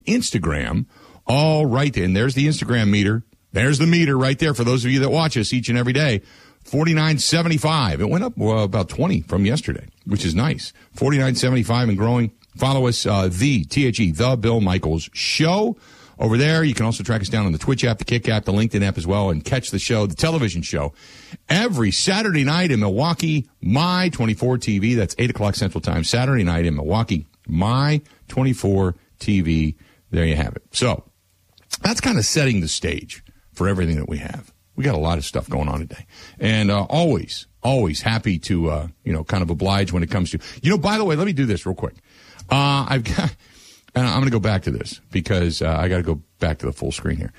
Instagram, all right. And there's the Instagram meter. There's the meter right there for those of you that watch us each and every day. 49.75. It went up about 20 from yesterday, which is nice. 49.75 and growing. Follow us, The Bill Michaels Show. Over there, you can also track us down on the Twitch app, the Kick app, the LinkedIn app as well, and catch the show, the television show, every Saturday night in Milwaukee, My 24 TV. That's 8 o'clock Central Time, Saturday night in Milwaukee, My 24 TV. There you have it. So that's kind of setting the stage for everything that we have. We got a lot of stuff going on today. And always happy to, kind of oblige when it comes to, by the way, let me do this real quick. I've got... And I'm going to go back to this because I got to go back to the full screen here.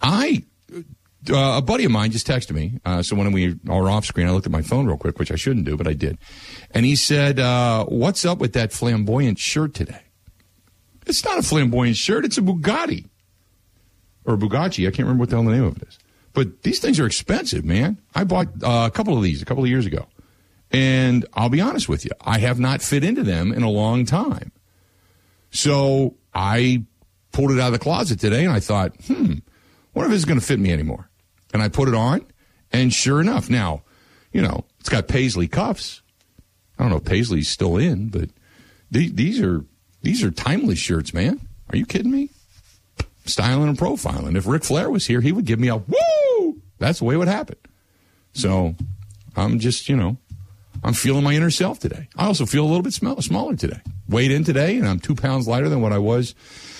A buddy of mine just texted me. So when we are off screen, I looked at my phone real quick, which I shouldn't do, but I did. And he said, what's up with that flamboyant shirt today? It's not a flamboyant shirt. It's a Bugatti. Or Bugatti. I can't remember what the hell the name of it is. But these things are expensive, man. I bought a couple of these a couple of years ago. And I'll be honest with you. I have not fit into them in a long time. So I pulled it out of the closet today, and I thought, what if it's going to fit me anymore? And I put it on, and sure enough, now, it's got paisley cuffs. I don't know if paisley's still in, but these are timeless shirts, man. Are you kidding me? Styling and profiling. If Ric Flair was here, he would give me a woo! That's the way it would happen. So I'm just, I'm feeling my inner self today. I also feel a little bit smaller today. Weighed in today, and I'm 2 pounds lighter than what I was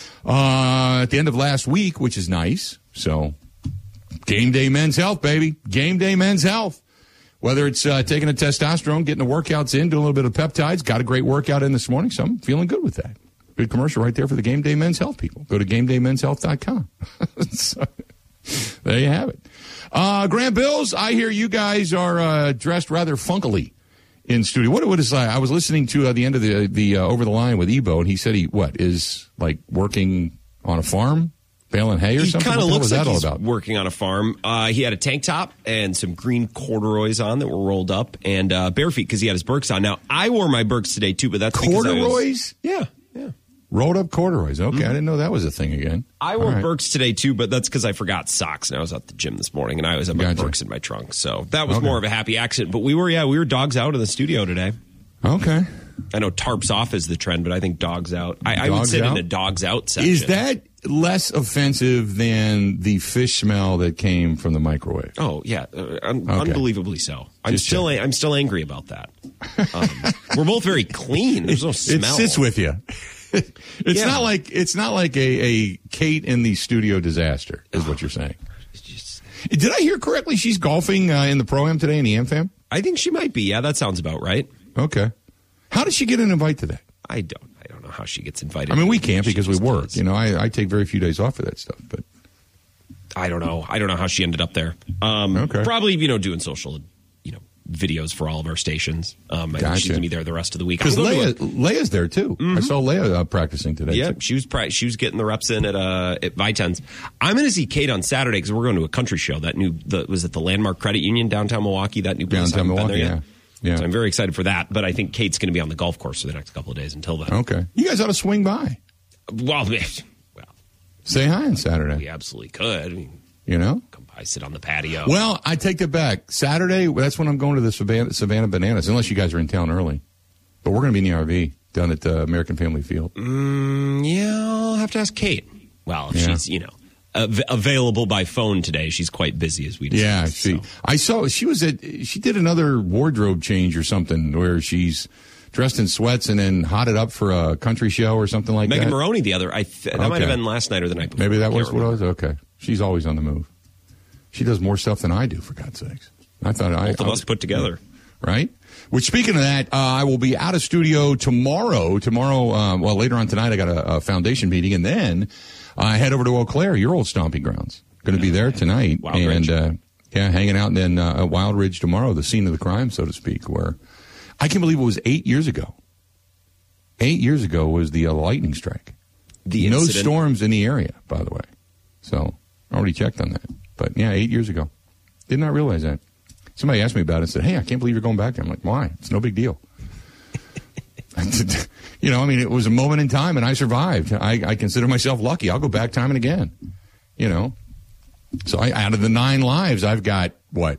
at the end of last week, which is nice. So, game day men's health, baby. Game day men's health. Whether it's taking a testosterone, getting the workouts in, doing a little bit of peptides, got a great workout in this morning, so I'm feeling good with that. Good commercial right there for the Game Day Men's Health people. Go to GameDayMen'sHealth.com. So, there you have it. Grant Bills, I hear you guys are dressed rather funkily in studio. What is I was listening to the end of the Over the Line with Ebo, and he said he is like working on a farm, baling hay or something. He kind of looks like he's about? Working on a farm. He had a tank top and some green corduroys on that were rolled up, and bare feet because he had his Birks on. Now I wore my Birks today too, but that's corduroys. Yeah. Rolled up corduroys. Okay, I didn't know that was a thing again. I wore Birks today, too, but that's because I forgot socks, and I was at the gym this morning, and I was at my Birks in my trunk. So that was more of a happy accident. But we were dogs out in the studio today. Okay. I know tarps off is the trend, but I think dogs out. I would sit in the dogs out section. Is that less offensive than the fish smell that came from the microwave? Oh, yeah. Unbelievably so. I'm still angry about that. We're both very clean. There's no smell. It sits with you. It's not like a Kate in the studio disaster is what you're saying. Did I hear correctly? She's golfing in the Pro-Am today in the AmFam? I think she might be. Yeah, that sounds about right. Okay. How does she get an invite to that? I don't know how she gets invited. I mean, we can't because we work. Does. I take very few days off for that stuff, but I don't know. I don't know how she ended up there. Okay. Probably, doing social, videos for all of our stations. She's going to be there the rest of the week. Because Leia's there, too. Mm-hmm. I saw Leia practicing today. Yeah, she was getting the reps in at Vitens. I'm going to see Kate on Saturday because we're going to a country show. Was it the Landmark Credit Union, downtown Milwaukee? That new place. Downtown Milwaukee, yeah. So I'm very excited for that. But I think Kate's going to be on the golf course for the next couple of days until then. Okay. You guys ought to swing by. Well, say hi on Saturday. We absolutely could. I mean, come by, sit on the patio. Well, I take that back. Saturday, that's when I'm going to the Savannah Bananas, unless you guys are in town early. But we're going to be in the RV down at the American Family Field. I'll have to ask Kate. Well, if she's, available by phone today. She's quite busy, as we discussed. Yeah, I saw she did another wardrobe change or something where she's dressed in sweats and then hotted up for a country show or something like Megan that. Maroney that might have been last night or the night before. Maybe that was what it was? Okay. She's always on the move. She does more stuff than I do, for God's sakes. I thought both of us put together. Right? Which, speaking of that, I will be out of studio tomorrow. Later on tonight, I got a foundation meeting, and then I head over to Eau Claire, your old stomping grounds. Going to be there tonight. Hanging out, and then at Wild Ridge tomorrow, the scene of the crime, so to speak, where I can't believe it was 8 years ago. 8 years ago was the lightning strike. No storms in the area, by the way. So I already checked on that. But, 8 years ago. Did not realize that. Somebody asked me about it and said, hey, I can't believe you're going back there. I'm like, why? It's no big deal. It was a moment in time, and I survived. I consider myself lucky. I'll go back time and again, So out of the 9 lives, I've got, I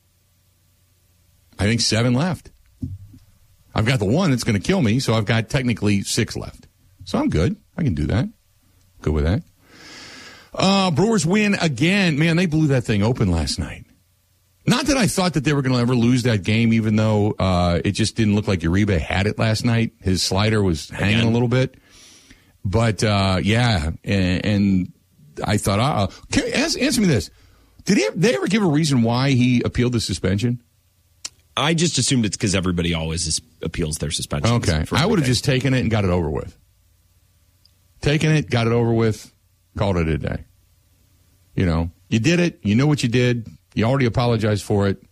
think 7 left. I've got the one that's going to kill me, so I've got technically 6 left. So I'm good. I can do that. Good with that. Brewers win again. Man, they blew that thing open last night. Not that I thought that they were going to ever lose that game, even though it just didn't look like Uribe had it last night. His slider was hanging a little bit. But, and I thought, answer me this. Did they ever give a reason why he appealed the suspension? I just assumed it's because everybody always appeals their suspension. Okay. I would have just taken it and got it over with. Taken it, got it over with, called it a day. You did it. You know what you did. You already apologized for it.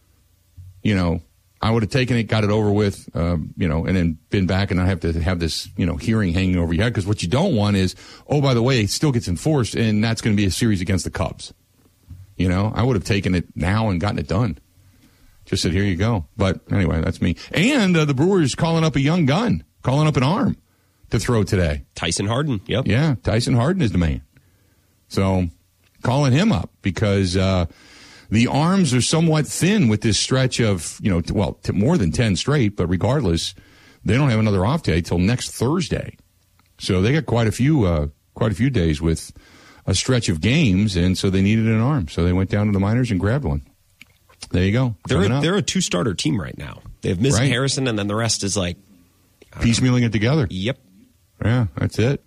I would have taken it, got it over with, and then been back and not have to have this, hearing hanging over your head. Because what you don't want is, oh, by the way, it still gets enforced, and that's going to be a series against the Cubs. I would have taken it now and gotten it done. Just said, here you go. But anyway, that's me. And the Brewers calling up a young gun, calling up an arm to throw today. Tyson Harden, yep. Yeah, Tyson Harden is the man. So calling him up because the arms are somewhat thin with this stretch of, more than 10 straight, but regardless, they don't have another off day till next Thursday. So they got quite a few days with a stretch of games, and so they needed an arm. So they went down to the minors and grabbed one. There you go. They're a 2-starter team right now. They have Mizzy Harrison, and then the rest is like piecemealing it together. Yep. Yeah, that's it.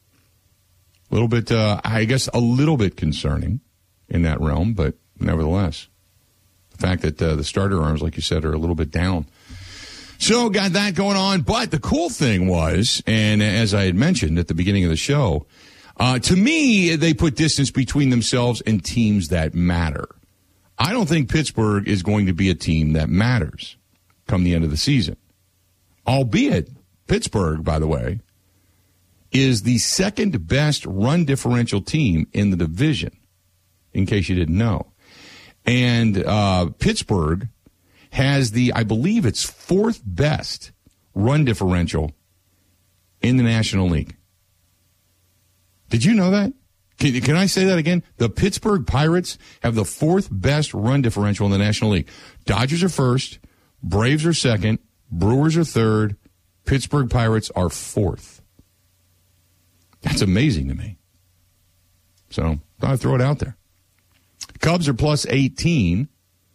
A little bit, I guess, a little bit concerning in that realm, but nevertheless, the fact that the starter arms, like you said, are a little bit down. So got that going on. But the cool thing was, and as I had mentioned at the beginning of the show, to me, they put distance between themselves and teams that matter. I don't think Pittsburgh is going to be a team that matters come the end of the season. Albeit, Pittsburgh, by the way, is the second best run differential team in the division, in case you didn't know. And Pittsburgh has I believe it's 4th best run differential in the National League. Did you know that? Can I say that again? The Pittsburgh Pirates have the 4th best run differential in the National League. Dodgers are 1st, Braves are 2nd, Brewers are 3rd, Pittsburgh Pirates are 4th. That's amazing to me. So, thought I'd throw it out there. Cubs are plus 18.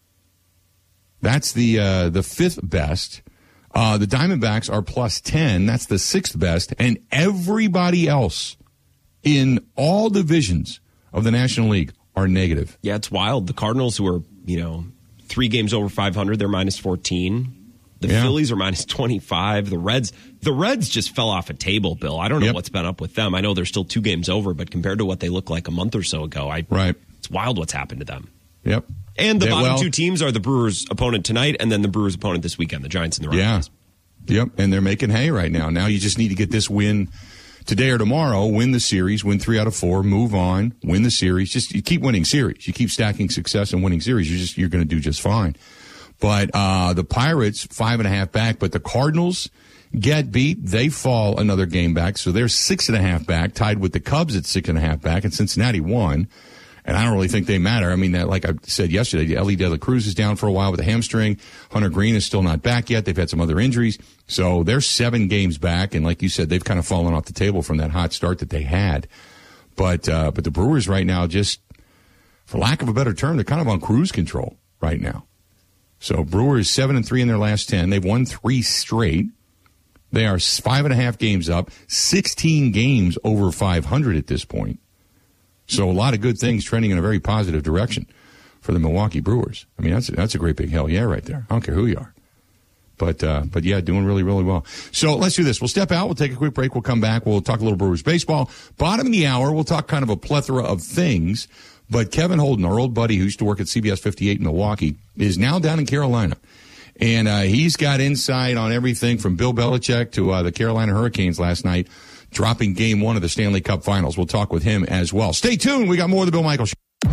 That's the 5th best. The Diamondbacks are plus 10. That's the 6th best. And everybody else in all divisions of the National League are negative. Yeah, it's wild. The Cardinals, who are, 3 games over 500, they're minus 14. The Phillies are minus 25. The Reds just fell off a table, Bill. I don't know what's been up with them. I know they're still 2 games over, but compared to what they looked like a month or so ago, it's wild what's happened to them. Yep. And the bottom 2 teams are the Brewers' opponent tonight and then the Brewers' opponent this weekend, the Giants and the Rockies. Yeah. Yep, and they're making hay right now. Now you just need to get this win today or tomorrow, win the series, win 3 out of 4, move on, win the series. Just you keep winning series. You keep stacking success and winning series. You're going to do just fine. But the Pirates 5.5 back, but the Cardinals get beat. They fall another game back, so they're 6.5 back, tied with the Cubs at 6.5 back, and Cincinnati won. And I don't really think they matter. I mean, like I said yesterday, Ellie De La Cruz is down for a while with a hamstring. Hunter Green is still not back yet. They've had some other injuries. So they're 7 games back. And like you said, they've kind of fallen off the table from that hot start that they had. But the Brewers right now, just for lack of a better term, they're kind of on cruise control right now. So Brewers 7-3 in their last 10. They've won 3 straight. They are 5.5 games up, 16 games over 500 at this point. So a lot of good things trending in a very positive direction for the Milwaukee Brewers. I mean, that's a great big hell yeah right there. I don't care who you are. But yeah, doing really, really well. So let's do this. We'll step out. We'll take a quick break. We'll come back. We'll talk a little Brewers baseball. Bottom of the hour, we'll talk kind of a plethora of things. But Kevin Holden, our old buddy who used to work at CBS 58 in Milwaukee, is now down in Carolina. And he's got insight on everything from Bill Belichick to the Carolina Hurricanes last night, dropping Game 1 of the Stanley Cup Finals. We'll talk with him as well. Stay tuned. We got more of the Bill Michaels Show.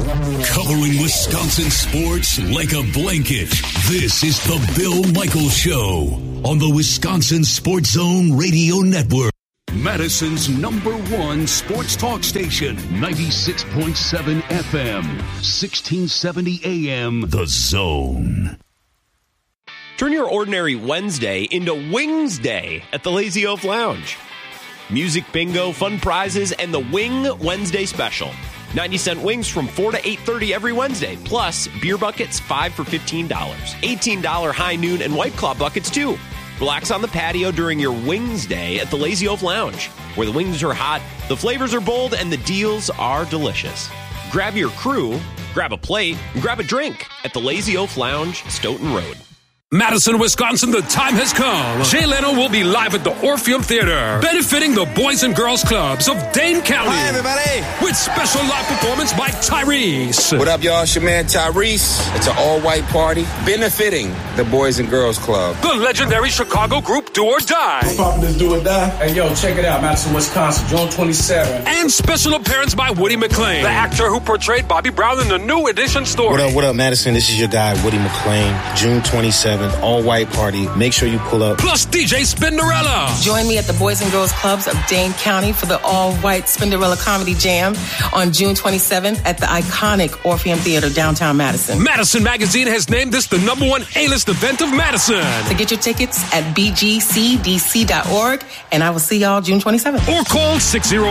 Covering Wisconsin sports like a blanket. This is the Bill Michaels Show on the Wisconsin Sports Zone Radio Network. Madison's #1 sports talk station, 96.7 FM, 1670 AM, The Zone. Turn your ordinary Wednesday into Wings Day at the Lazy Oaf Lounge. Music bingo, fun prizes, and the Wing Wednesday special. 90-cent wings from 4 to 8:30 every Wednesday. Plus, beer buckets, 5 for $15. $18 high noon and White Claw buckets, too. Relax on the patio during your Wings Day at the Lazy Oaf Lounge, where the wings are hot, the flavors are bold, and the deals are delicious. Grab your crew, grab a plate, and grab a drink at the Lazy Oaf Lounge, Stoughton Road. Madison, Wisconsin, the time has come. Jay Leno will be live at the Orpheum Theater, benefiting the Boys and Girls Clubs of Dane County. Hi, everybody. With special live performance by Tyrese. What up, y'all? It's your man, Tyrese. It's an all-white party benefiting the Boys and Girls Club. The legendary Chicago group Do or Die. What's poppin' this Do or Die? Hey, yo, check it out. Madison, Wisconsin, June 27th. And special appearance by Woody McClain, the actor who portrayed Bobby Brown in the New Edition story. What up, Madison? This is your guy, Woody McClain. June 27th. All-white party. Make sure you pull up. Plus DJ Spinderella. Join me at the Boys and Girls Clubs of Dane County for the all-white Spinderella Comedy Jam on June 27th at the iconic Orpheum Theater, downtown Madison. Madison Magazine has named this the #1 A-list event of Madison. So get your tickets at bgcdc.org, and I will see y'all June 27th. Or call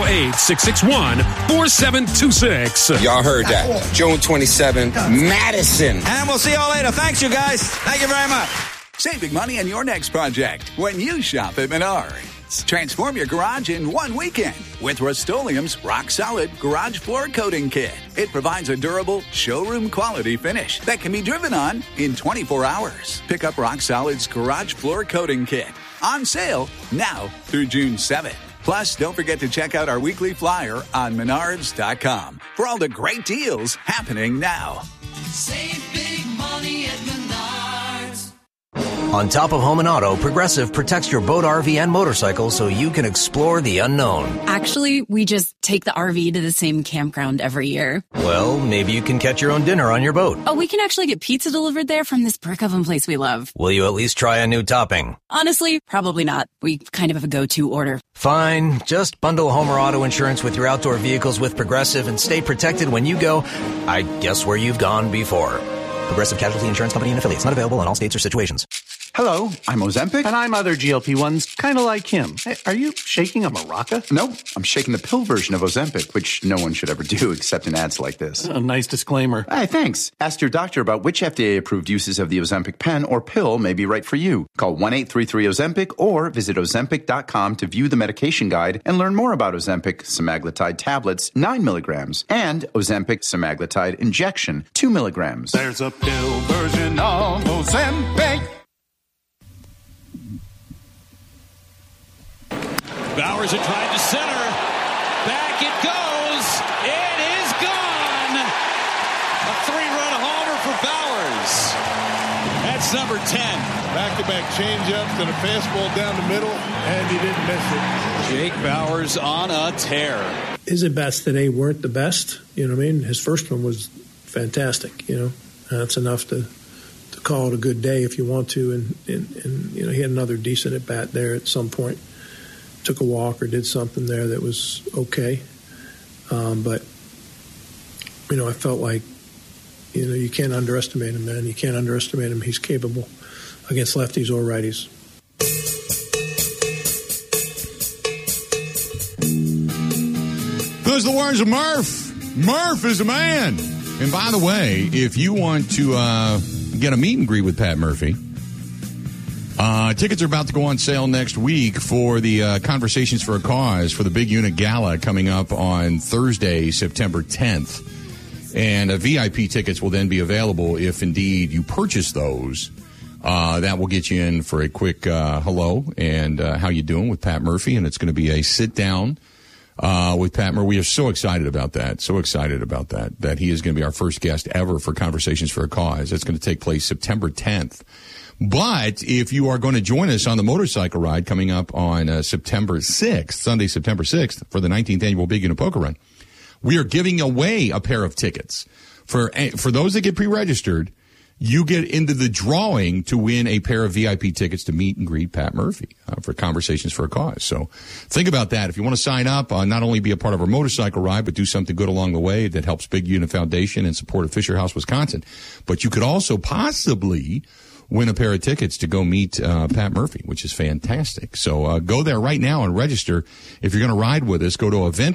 608-661-4726. Y'all heard that. June 27th, Madison. And we'll see y'all later. Thanks, you guys. Thank you very much. Save big money on your next project when you shop at Menards. Transform your garage in one weekend with Rust-Oleum's Rock Solid Garage Floor Coating Kit. It provides a durable, showroom-quality finish that can be driven on in 24 hours. Pick up Rock Solid's Garage Floor Coating Kit. On sale now through June 7th. Plus, don't forget to check out our weekly flyer on Menards.com for all the great deals happening now. Save big money at Menards. On top of home and auto, Progressive protects your boat, RV, and motorcycle so you can explore the unknown. Actually, we just take the RV to the same campground every year. Well, maybe you can catch your own dinner on your boat. Oh, we can actually get pizza delivered there from this brick oven place we love. Will you at least try a new topping? Honestly, probably not. We kind of have a go-to order. Fine. Just bundle home or auto insurance with your outdoor vehicles with Progressive and stay protected when you go, I guess, where you've gone before. Progressive Casualty Insurance Company and Affiliates. Not available in all states or situations. Hello, I'm Ozempic. And I'm other GLP-1s, kind of like him. Hey, are you shaking a maraca? No, I'm shaking the pill version of Ozempic, which no one should ever do except in ads like this. A nice disclaimer. Hey, thanks. Ask your doctor about which FDA-approved uses of the Ozempic pen or pill may be right for you. Call 1-833-OZEMPIC or visit Ozempic.com to view the medication guide and learn more about Ozempic semaglutide tablets, 9 milligrams, and Ozempic semaglutide injection, 2 milligrams. There's a pill version of Ozempic. Bowers had tried to center. Back it goes. It is gone. A 3-run homer for Bowers. That's number 10. Back-to-back changeups and a fastball down the middle, and he didn't miss it. Jake Bowers on a tear. His at-bats today weren't the best. You know what I mean? His first one was fantastic, you know. That's enough to call it a good day if you want to. And you know, he had another decent at-bat there at some point. Took a walk or did something there that was okay. But, you know, I felt like, you know, you can't underestimate him, man. You can't underestimate him. He's capable against lefties or righties. Those are the words of Murph. Murph is a man. And by the way, if you want to get a meet and greet with Pat Murphy, tickets are about to go on sale next week for the Conversations for a Cause for the Big Unit Gala coming up on Thursday, September 10th. And VIP tickets will then be available if indeed you purchase those. That will get you in for a quick hello and how you doing with Pat Murphy. And it's going to be a sit down with Pat Murphy. We are so excited about that. That he is going to be our first guest ever for Conversations for a Cause. It's going to take place September 10th. But if you are going to join us on the motorcycle ride coming up on September 6th, Sunday, September 6th, for the 19th annual Big Unit Poker Run, we are giving away a pair of tickets. For those that get pre-registered, you get into the drawing to win a pair of VIP tickets to meet and greet Pat Murphy for Conversations for a Cause. So think about that. If you want to sign up, not only be a part of our motorcycle ride, but do something good along the way that helps Big Unit Foundation and support of Fisher House, Wisconsin. But you could also possibly win a pair of tickets to go meet Pat Murphy, which is fantastic. So go there right now and register. If you're going to ride with us, go to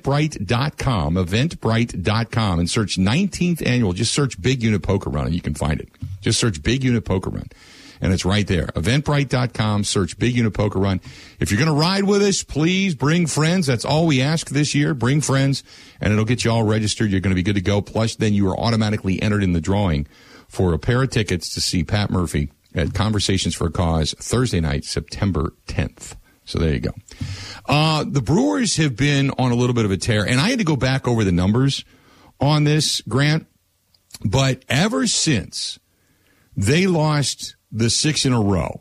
eventbrite.com, and search 19th Annual. Just search Big Unit Poker Run, and you can find it. Just search Big Unit Poker Run, and it's right there. Eventbrite.com, search Big Unit Poker Run. If you're going to ride with us, please bring friends. That's all we ask this year. Bring friends, and it'll get you all registered. You're going to be good to go. Plus, then you are automatically entered in the drawing for a pair of tickets to see Pat Murphy at Conversations for a Cause Thursday night, September 10th. So there you go. The Brewers have been on a little bit of a tear, and I had to go back over the numbers on this, Grant, but ever since they lost the 6 in a row,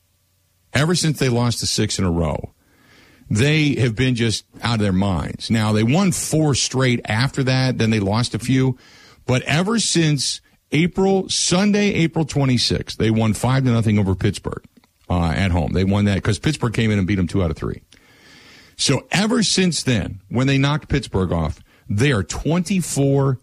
they have been just out of their minds. Now, they won 4 straight after that, then they lost a few, but ever since Sunday, April 26th, they won 5-0 over Pittsburgh at home. They won that because Pittsburgh came in and beat them 2 out of 3. So ever since then, when they knocked Pittsburgh off, they are 24-8.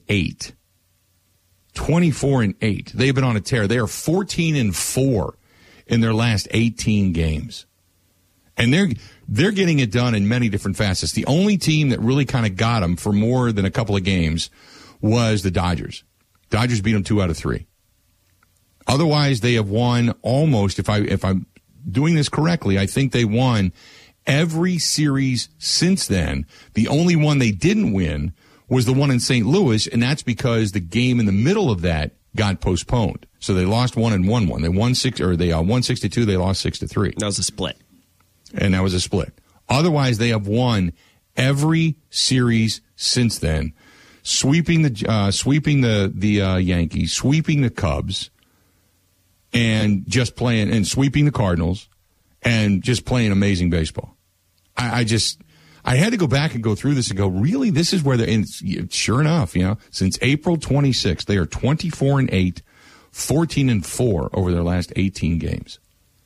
24-8. They've been on a tear. They are 14-4 in their last 18 games. And they're getting it done in many different facets. The only team that really kind of got them for more than a couple of games was the Dodgers. Dodgers beat them 2 out of 3. Otherwise, they have won almost, if I'm doing this correctly, I think they won every series since then. The only one they didn't win was the one in St. Louis, and that's because the game in the middle of that got postponed. So they lost 1 and won 1. They won 6-2, they lost 6-3. That was a split. And that was a split. Otherwise, they have won every series since then. Sweeping the Yankees, sweeping the Cubs, and just playing and sweeping the Cardinals, and just playing amazing baseball. I had to go back and go through this and go, really, this is where they're in. Sure enough, since April 26th, they are 24-8, 14-4 over their last 18 games.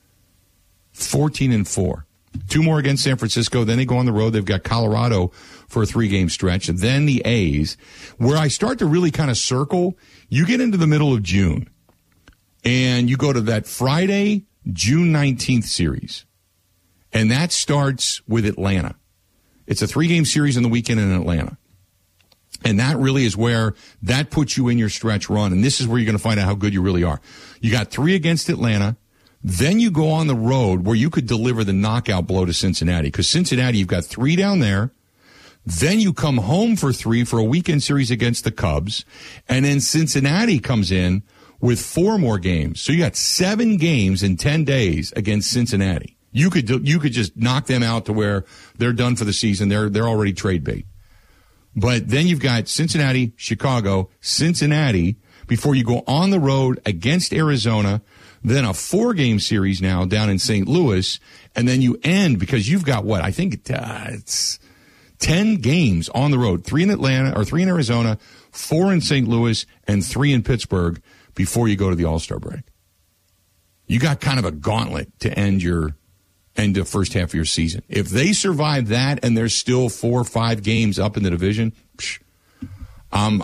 14-4. 2 more against San Francisco. Then they go on the road. They've got Colorado for a 3-game stretch. And then the A's, where I start to really kind of circle, you get into the middle of June, and you go to that Friday, June 19th series. And that starts with Atlanta. It's a 3-game series on the weekend in Atlanta. And that really is where that puts you in your stretch run. And this is where you're going to find out how good you really are. You got 3 against Atlanta. Then you go on the road where you could deliver the knockout blow to Cincinnati. Because Cincinnati, you've got 3 down there. Then you come home for 3 for a weekend series against the Cubs. And then Cincinnati comes in with 4 more games. So you got 7 games in 10 days against Cincinnati. You could just knock them out to where they're done for the season. They're already trade bait. But then you've got Cincinnati, Chicago, Cincinnati before you go on the road against Arizona, then a 4-game series now down in St. Louis, and then you end because you've got what? I think it's 10 games on the road, 3 in Atlanta or 3 in Arizona, 4 in St. Louis, and 3 in Pittsburgh before you go to the All-Star break. You got kind of a gauntlet to end the first half of your season. If they survive that and there's still 4 or 5 games up in the division, I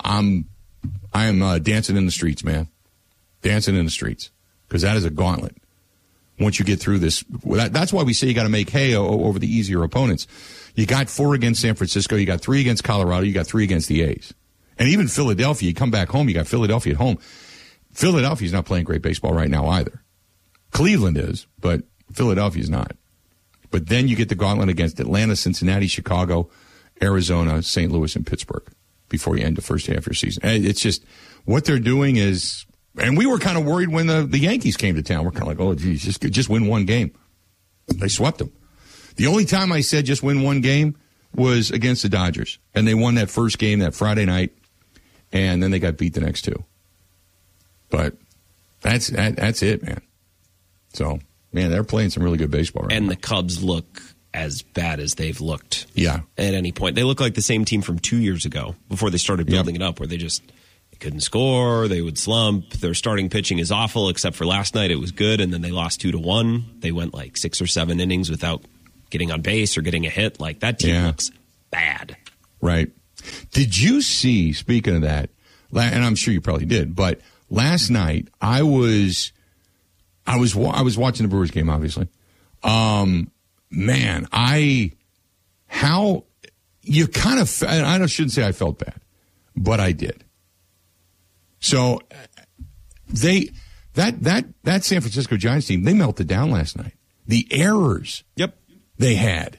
am dancing in the streets, man. Dancing in the streets. Because that is a gauntlet. Once you get through this, that's why we say you got to make hay over the easier opponents. You got 4 against San Francisco, you got 3 against Colorado, you got 3 against the A's. And even Philadelphia, you come back home, you got Philadelphia at home. Philadelphia's not playing great baseball right now either. Cleveland is, but Philadelphia's not. But then you get the gauntlet against Atlanta, Cincinnati, Chicago, Arizona, St. Louis, and Pittsburgh before you end the first half of your season. It's just what they're doing is, and we were kind of worried when the Yankees came to town. We're kind of like, oh, geez, just win 1 game. They swept them. The only time I said just win 1 game was against the Dodgers. And they won that first game that Friday night, and then they got beat the next 2. But that's it, man. So, man, they're playing some really good baseball right now. And the Cubs look as bad as they've looked at any point. They look like the same team from 2 years ago before they started building it up, where they couldn't score. They would slump. Their starting pitching is awful, except for last night. It was good, and then they lost 2-1. They went like 6 or 7 innings without getting on base or getting a hit. Like, that team looks bad. Right. Did you see, speaking of that, and I'm sure you probably did, but last night I was watching the Brewers game, obviously. Man, I shouldn't say I felt bad, but I did. So that San Francisco Giants team, they melted down last night. The errors they had.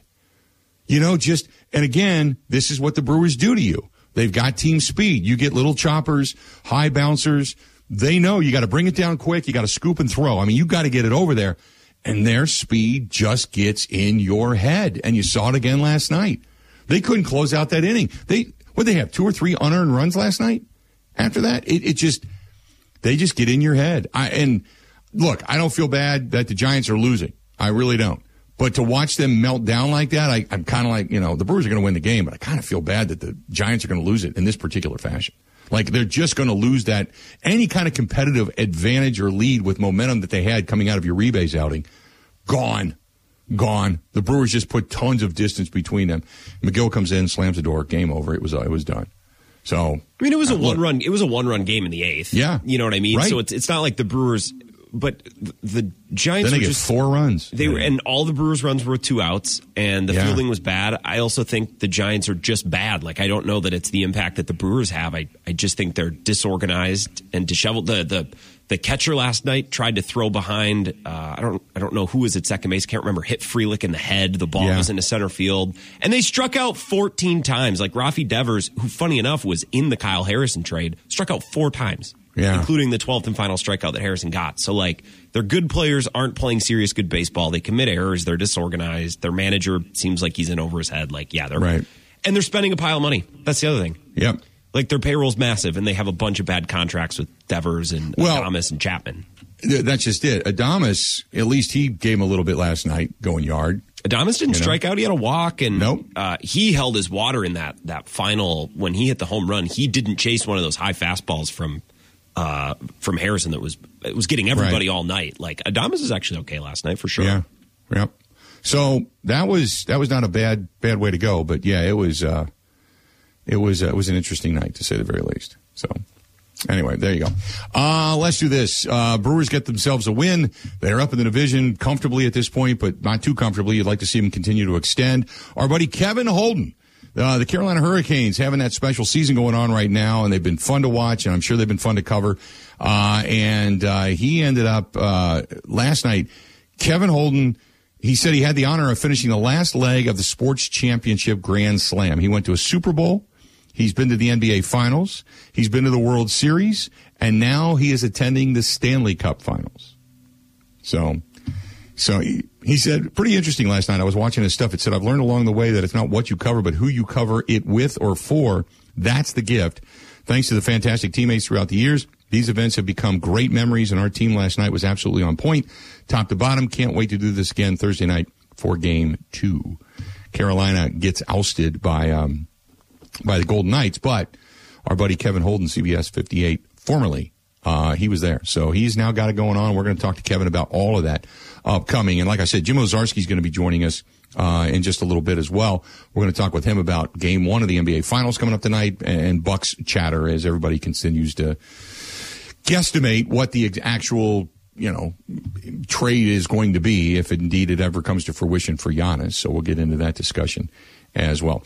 And again, this is what the Brewers do to you. They've got team speed. You get little choppers, high bouncers. They know you got to bring it down quick. You got to scoop and throw. I mean, you got to get it over there. And their speed just gets in your head. And you saw it again last night. They couldn't close out that inning. They have 2 or 3 unearned runs last night? After that, they just get in your head. And look, I don't feel bad that the Giants are losing. I really don't. But to watch them melt down like that, I'm kind of like, the Brewers are going to win the game, but I kind of feel bad that the Giants are going to lose it in this particular fashion. Like, they're just going to lose that any kind of competitive advantage or lead with momentum that they had coming out of Uribe's outing. Gone. The Brewers just put tons of distance between them. McGill comes in, slams the door, game over. It was done. So, I mean, it was a one-run. It was a one-run game in the 8th. Yeah, you know what I mean. Right. So it's not like the Brewers, but the Giants. Then they were get just 4 runs. They were, and all the Brewers' runs were with 2 outs, and the fielding was bad. I also think the Giants are just bad. Like, I don't know that it's the impact that the Brewers have. I just think they're disorganized and disheveled. The catcher last night tried to throw behind. I don't know who was at second base. Can't remember. Hit Frelick in the head. The ball was into center field, and they struck out 14 times. Like, Rafi Devers, who funny enough was in the Kyle Harrison trade, struck out 4 times, including the 12th and final strikeout that Harrison got. So, like, their good players aren't playing serious good baseball. They commit errors. They're disorganized. Their manager seems like he's in over his head. Like, they're right, and they're spending a pile of money. That's the other thing. Yep. Like, their payroll's massive, and they have a bunch of bad contracts with Devers and Adames and Chapman. That's just it. Adames, at least he gave him a little bit last night going yard. Adames didn't strike out. He had a walk, and nope. He held his water in that final when he hit the home run. He didn't chase one of those high fastballs from Harrison that was getting everybody all night. Like, Adames is actually okay last night for sure. Yeah. Yep. So that was not a bad way to go, but it was. It was an interesting night, to say the very least. So, anyway, there you go. Let's do this. Brewers get themselves a win. They're up in the division comfortably at this point, but not too comfortably. You'd like to see them continue to extend. Our buddy Kevin Holden, the Carolina Hurricanes, having that special season going on right now, and they've been fun to watch, and I'm sure they've been fun to cover. And he ended up last night, Kevin Holden, he said he had the honor of finishing the last leg of the Sports Championship Grand Slam. He went to a Super Bowl. He's been to the NBA Finals. He's been to the World Series. And now he is attending the Stanley Cup Finals. So he said, pretty interesting last night. I was watching his stuff. It said, I've learned along the way that it's not what you cover, but who you cover it with or for. That's the gift. Thanks to the fantastic teammates throughout the years, these events have become great memories, and our team last night was absolutely on point, top to bottom. Can't wait to do this again Thursday night for Game 2. Carolina gets ousted by the Golden Knights, but our buddy Kevin Holden, CBS 58, formerly, he was there. So he's now got it going on. We're going to talk to Kevin about all of that upcoming. And like I said, Jim Ozarski is going to be joining us in just a little bit as well. We're going to talk with him about Game 1 of the NBA Finals coming up tonight and Bucks chatter as everybody continues to guesstimate what the actual trade is going to be, if indeed it ever comes to fruition for Giannis. So we'll get into that discussion as well.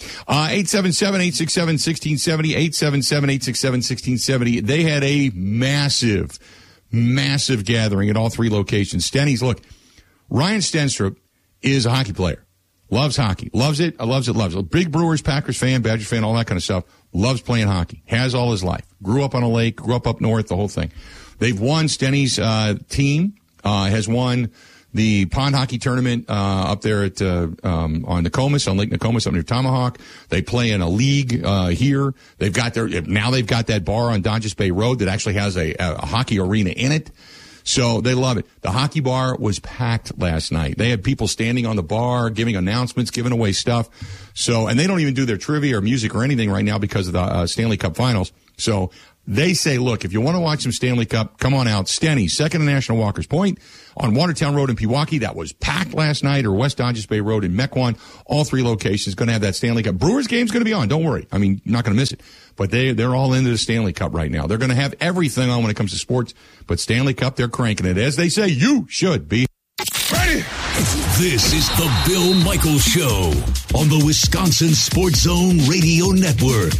877-867-1670, 877-867-1670. They had a massive gathering at all 3 locations. Stenny's, look, Ryan Stenstrup is a hockey player. Loves hockey. Loves it. Loves it. Big Brewers, Packers fan, Badgers fan, all that kind of stuff. Loves playing hockey. Has all his life. Grew up on a lake, grew up north, the whole thing. They've won. Stenny's team has won the pond hockey tournament up there at on Nokomis, on Lake Nokomis up near Tomahawk. They play in a league here. They've got that bar on Dodges Bay Road that actually has a hockey arena in it. So they love it. The hockey bar was packed last night. They had people standing on the bar, giving announcements, giving away stuff. So, and they don't even do their trivia or music or anything right now because of the Stanley Cup Finals. So they say, look, if you want to watch some Stanley Cup, come on out. Stenny, 2nd and National Walker's Point on Watertown Road in Pewaukee. That was packed last night, or West Dodges Bay Road in Mequon. All 3 locations going to have that Stanley Cup. Brewers game's going to be on. Don't worry. I mean, you're not going to miss it. But they're all into the Stanley Cup right now. They're going to have everything on when it comes to sports. But Stanley Cup, they're cranking it. As they say, you should be. Ready? This is the Bill Michaels Show on the Wisconsin Sports Zone Radio Network.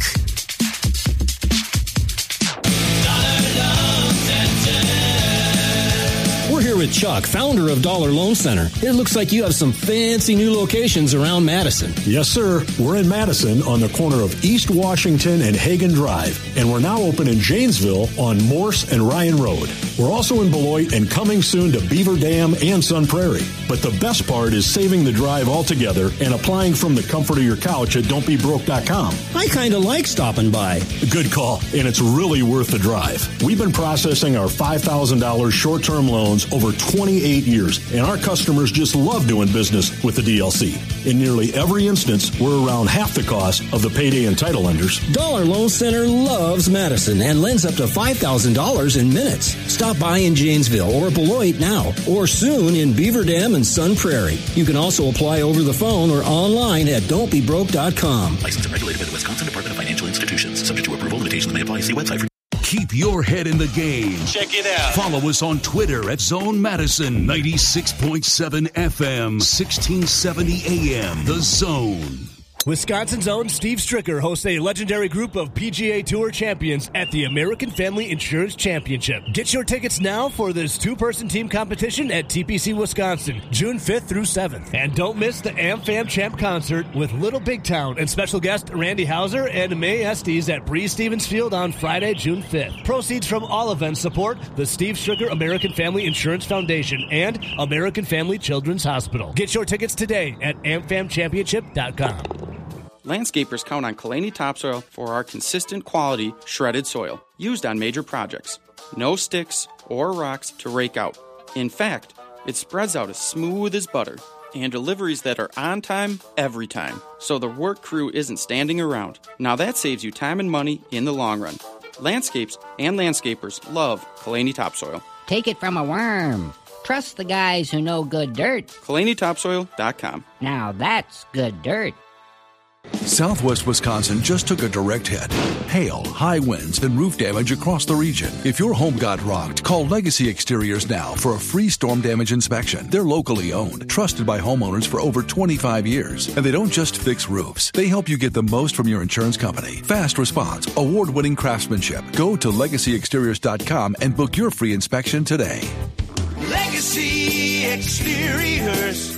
We're here with Chuck, founder of Dollar Loan Center. It looks like you have some fancy new locations around Madison. Yes, sir. We're in Madison on the corner of East Washington and Hagen Drive, and we're now open in Janesville on Morse and Ryan Road. We're also in Beloit and coming soon to Beaver Dam and Sun Prairie. But the best part is saving the drive altogether and applying from the comfort of your couch at don'tbebroke.com. I kind of like stopping by. Good call, and it's really worth the drive. We've been processing our $5,000 short-term loans over 28 years, and our customers just love doing business with the DLC. In nearly every instance, we're around half the cost of the payday and title lenders. Dollar Loan Center loves Madison and lends up to $5,000 in minutes. Stop by in Janesville or Beloit now, or soon in Beaver Dam and Sun Prairie. You can also apply over the phone or online at don'tbebroke.com. Licensed and regulated by the Wisconsin Department of Financial Institutions. Subject to approval. Limitations may apply. See website for. Keep your head in the game. Check it out. Follow us on Twitter at Zone Madison 96.7 FM, 1670 AM. The Zone. Wisconsin's own Steve Stricker hosts a legendary group of PGA Tour champions at the American Family Insurance Championship. Get your tickets now for this 2-person team competition at TPC Wisconsin, June 5th through 7th. And don't miss the AmFam Champ concert with Little Big Town and special guest Randy Hauser and May Estes at Breeze Stevens Field on Friday, June 5th. Proceeds from all events support the Steve Stricker American Family Insurance Foundation and American Family Children's Hospital. Get your tickets today at amfamchampionship.com. Landscapers count on Kalani Topsoil for our consistent quality shredded soil used on major projects. No sticks or rocks to rake out. In fact, it spreads out as smooth as butter, and deliveries that are on time every time, so the work crew isn't standing around. Now that saves you time and money in the long run. Landscapes and landscapers love Kalani Topsoil. Take it from a worm. Trust the guys who know good dirt. KalaniTopsoil.com. Now that's good dirt. Southwest Wisconsin just took a direct hit. Hail, high winds, and roof damage across the region. If your home got rocked, call Legacy Exteriors now for a free storm damage inspection. They're locally owned, trusted by homeowners for over 25 years. And they don't just fix roofs. They help you get the most from your insurance company. Fast response, award-winning craftsmanship. Go to LegacyExteriors.com and book your free inspection today. Legacy Exteriors.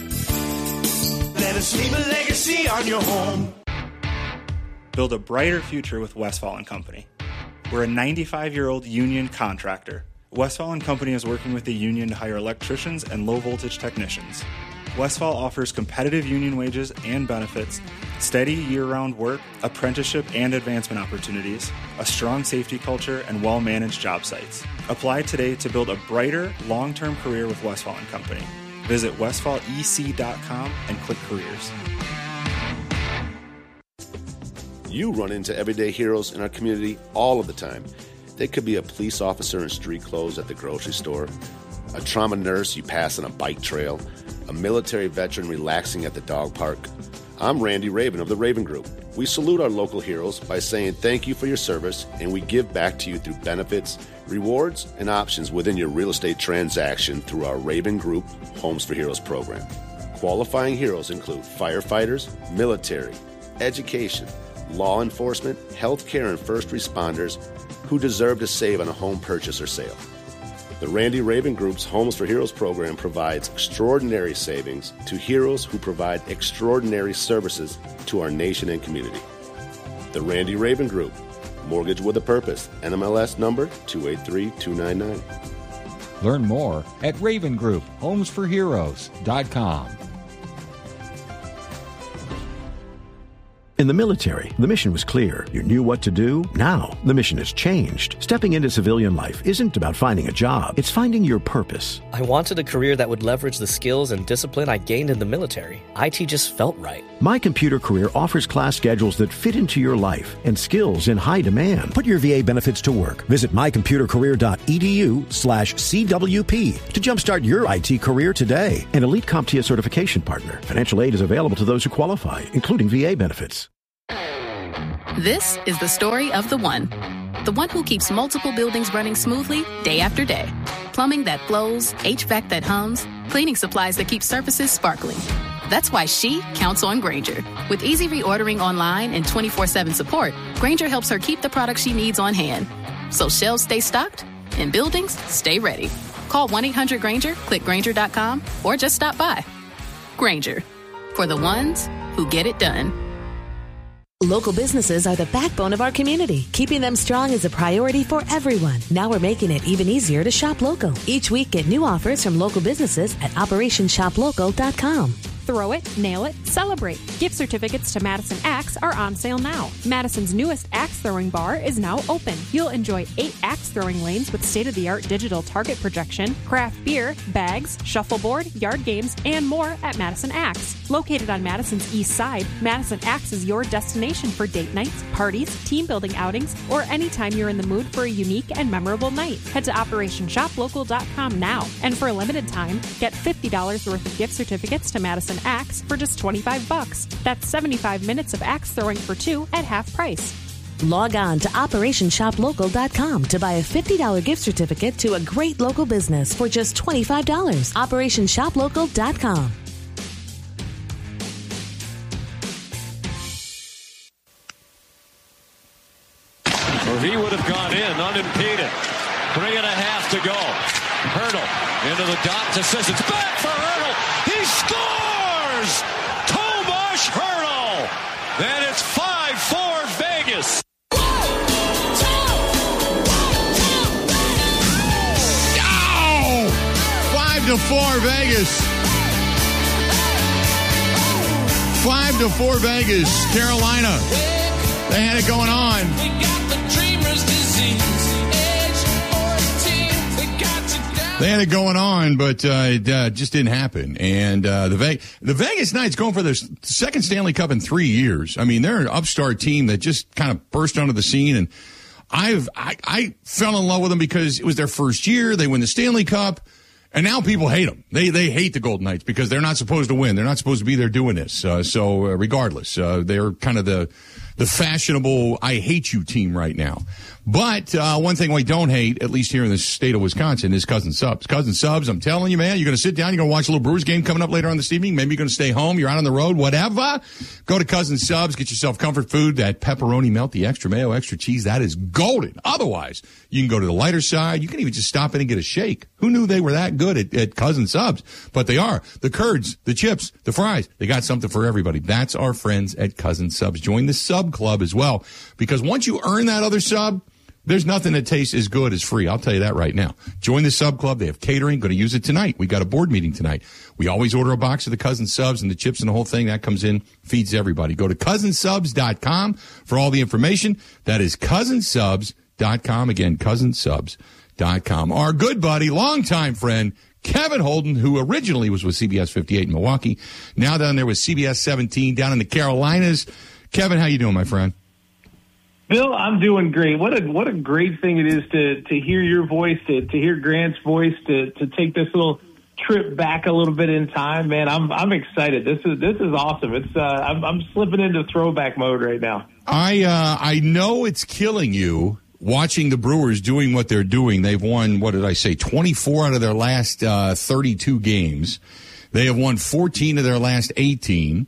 Let us leave a legacy on your home. Build a brighter future with Westfall & Company. We're a 95-year-old union contractor. Westfall & Company is working with the union to hire electricians and low-voltage technicians. Westfall offers competitive union wages and benefits, steady year-round work, apprenticeship and advancement opportunities, a strong safety culture, and well-managed job sites. Apply today to build a brighter, long-term career with Westfall & Company. Visit westfallec.com and click careers. You run into everyday heroes in our community all of the time. They could be a police officer in street clothes at the grocery store, a trauma nurse you pass on a bike trail, a military veteran relaxing at the dog park. I'm Randy Raven of the Raven Group. We salute our local heroes by saying thank you for your service, and we give back to you through benefits, rewards, and options within your real estate transaction through our Raven Group Homes for Heroes program. Qualifying heroes include firefighters, military, education, law enforcement, healthcare, and first responders who deserve to save on a home purchase or sale. The Randy Raven Group's Homes for Heroes program provides extraordinary savings to heroes who provide extraordinary services to our nation and community. The Randy Raven Group, mortgage with a purpose, NMLS number 283299. Learn more at Raven Group, homesforheroes.com. In the military, the mission was clear. You knew what to do. Now, the mission has changed. Stepping into civilian life isn't about finding a job. It's finding your purpose. I wanted a career that would leverage the skills and discipline I gained in the military. IT just felt right. My Computer Career offers class schedules that fit into your life and skills in high demand. Put your VA benefits to work. Visit mycomputercareer.edu/CWP to jumpstart your IT career today. An elite CompTIA certification partner. Financial aid is available to those who qualify, including VA benefits. This is the story of the one who keeps multiple buildings running smoothly day after day. Plumbing that flows, HVAC that hums, cleaning supplies that keep surfaces sparkling. That's why she counts on Grainger. With easy reordering online and 24/7 support, Grainger helps her keep the products she needs on hand. So shelves stay stocked and buildings stay ready. Call 1-800-GRAINGER, click Grainger.com, or just stop by. Grainger, for the ones who get it done. Local businesses are the backbone of our community. Keeping them strong is a priority for everyone. Now we're making it even easier to shop local. Each week, get new offers from local businesses at OperationShopLocal.com. Throw it, nail it, celebrate. Gift certificates to Madison Axe are on sale now. Madison's newest axe throwing bar is now open. You'll enjoy 8 axe throwing lanes with state-of-the-art digital target projection, craft beer, bags, shuffleboard, yard games, and more at Madison Axe. Located on Madison's east side, Madison Axe is your destination for date nights, parties, team building outings, or anytime you're in the mood for a unique and memorable night. Head to OperationShopLocal.com now, and for a limited time, get $50 worth of gift certificates to Madison Axe for just $25. That's 75 minutes of axe throwing for 2 at half price. Log on to OperationShopLocal.com to buy a $50 gift certificate to a great local business for just $25. OperationShopLocal.com. Or he would have gone in unimpeded. 3.5 to go. Hurdle into the dot to Sissons. Back for Hurdle. He scores! Tomas Hurdle. Then it's 5-4 Vegas. Oh! 5-4 Vegas. 5-4 Vegas. Carolina. They had it going on. They had it going on, but it just didn't happen. And the Vegas Knights going for their second Stanley Cup in 3 years. I mean, they're an upstart team that just kind of burst onto the scene. And I fell in love with them because it was their first year. They win the Stanley Cup. And now people hate them. They hate the Golden Knights because they're not supposed to win. They're not supposed to be there doing this. So regardless, they're kind of the fashionable I hate you team right now. But one thing we don't hate, at least here in the state of Wisconsin, is Cousin Subs. Cousin Subs, I'm telling you, man, you're going to sit down, you're going to watch a little Brewers game coming up later on this evening. Maybe you're going to stay home, you're out on the road, whatever. Go to Cousin Subs, get yourself comfort food, that pepperoni melt, the extra mayo, extra cheese, that is golden. Otherwise, you can go to the lighter side. You can even just stop in and get a shake. Who knew they were that good at Cousin Subs? But they are. The curds, the chips, the fries, they got something for everybody. That's our friends at Cousin Subs. Join the Sub Club as well, because once you earn that other sub, there's nothing that tastes as good as free. I'll tell you that right now. Join the Sub Club. They have catering. Going to use it tonight. We got a board meeting tonight. We always order a box of the Cousin Subs and the chips and the whole thing. That comes in, feeds everybody. Go to cousinsubs.com for all the information. That is cousinsubs.com. Again, cousinsubs.com. Our good buddy, longtime friend, Kevin Holden, who originally was with CBS 58 in Milwaukee, now down there with CBS 17 down in the Carolinas. Kevin, how you doing, my friend? Bill, I'm doing great. What a great thing it is to hear your voice, to hear Grant's voice, to take this little trip back a little bit in time, man. I'm excited. This is awesome. It's I'm slipping into throwback mode right now. I know it's killing you watching the Brewers doing what they're doing. They've won, 24 out of their last 32 games. They have won 14 of their last 18.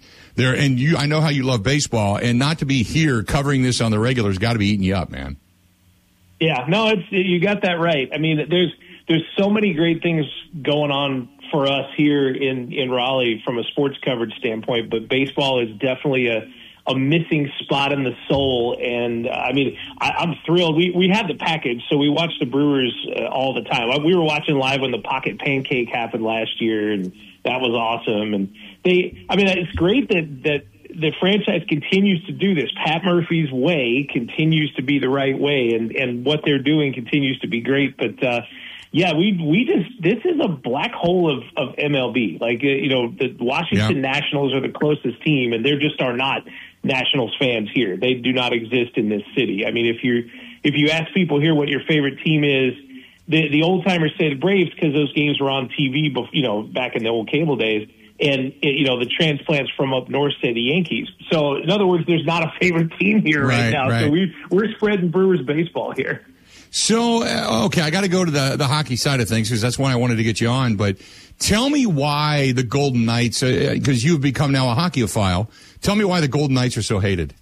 I know how you love baseball, and not to be here covering this on the regular has got to be eating you up, man. Yeah, no, you got that right. I mean, there's so many great things going on for us here in Raleigh from a sports coverage standpoint, but baseball is definitely a missing spot in the soul. And I mean, I'm thrilled. We had the package, so we watched the Brewers all the time. We were watching live when the Pocket Pancake happened last year, and that was awesome. And it's great that the franchise continues to do this. Pat Murphy's way continues to be the right way, and what they're doing continues to be great. But this is a black hole of MLB. Like the Washington Nationals are the closest team, and there just are not Nationals fans here. They do not exist in this city. I mean, if you ask people here what your favorite team is, the old timers say the Braves because those games were on TV, back in the old cable days. And, the transplants from up north say the Yankees. So, in other words, there's not a favorite team here right now. Right. So we're spreading Brewers baseball here. So, okay, I got to go to the hockey side of things because that's why I wanted to get you on. But tell me why the Golden Knights, because you've become now a hockey-ophile, tell me why the Golden Knights are so hated.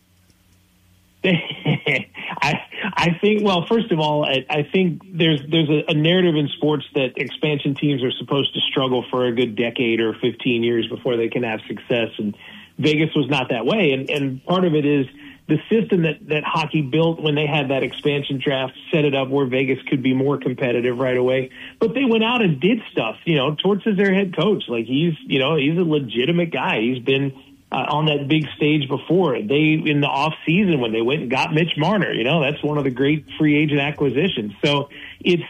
I think, well, first of all, I think there's a narrative in sports that expansion teams are supposed to struggle for a good decade or 15 years before they can have success, and Vegas was not that way. And part of it is the system that hockey built when they had that expansion draft set it up where Vegas could be more competitive right away. But they went out and did stuff. Torts is their head coach. Like he's a legitimate guy. He's been on that big stage before. They, in the off season when they went and got Mitch Marner, that's one of the great free agent acquisitions. So it's,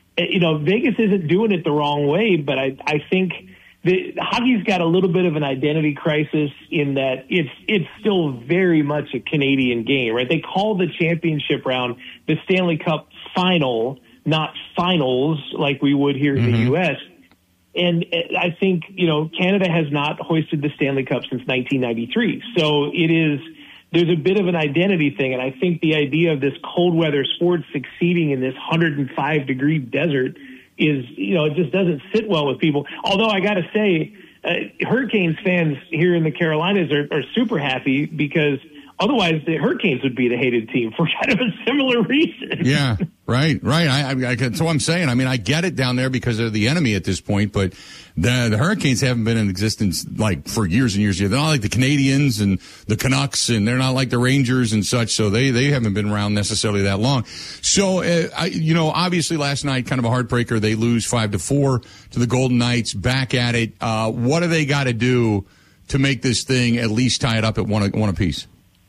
Vegas isn't doing it the wrong way, but I think hockey's got a little bit of an identity crisis in that it's still very much a Canadian game, right? They call the championship round the Stanley Cup final, not finals like we would here in the U.S., and I think, Canada has not hoisted the Stanley Cup since 1993. So there's a bit of an identity thing. And I think the idea of this cold weather sport succeeding in this 105-degree desert is, it just doesn't sit well with people. Although I got to say, Hurricanes fans here in the Carolinas are super happy because otherwise the Hurricanes would be the hated team for kind of a similar reason. Yeah. Right. That's what I'm saying. I mean, I get it down there because they're the enemy at this point, but the Hurricanes haven't been in existence like for years and years. They're not like the Canadians and the Canucks, and they're not like the Rangers and such. So they haven't been around necessarily that long. So, obviously last night, kind of a heartbreaker. They lose 5-4 to the Golden Knights. Back at it. What do they got to do to make this thing at least tie it up at one apiece?